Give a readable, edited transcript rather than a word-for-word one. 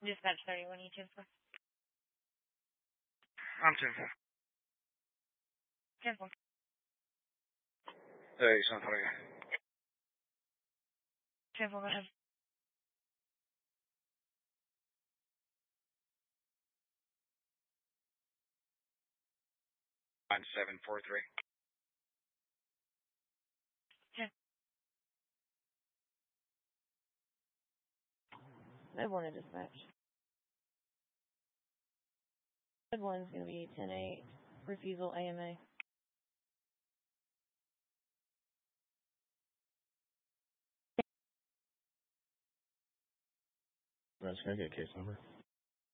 Dispatch 31 E2. I'm 10-4. 10-4. Hey, son, how are you? 10-4, go ahead. I'm 743. 10. Med 1 to dispatch. Med 1's going to be 10-8. Refusal AMA. Can I get a case number?